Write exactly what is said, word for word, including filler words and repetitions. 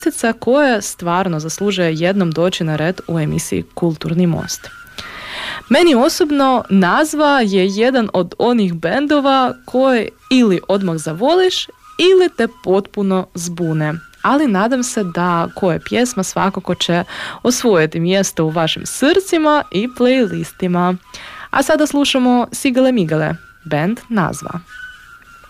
koje stvarno zaslužuje jednom doći na red u emisiji Kulturni most. Meni osobno Nazva je jedan od onih bendova koje ili odmah zavoliš ili te potpuno zbune. Ali nadam se da koja pjesma svakako će osvojiti mjesto u vašim srcima i playlistima. A sada slušamo Sigele Migele, band Nazva.